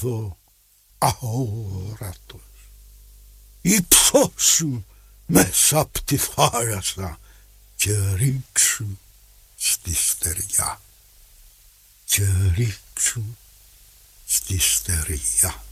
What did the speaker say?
εδώ αόρατος. Υψώσου μέσα απ' τη θάλασσα και ρίξου στη στεριά. Και ρίξου στη στεριά.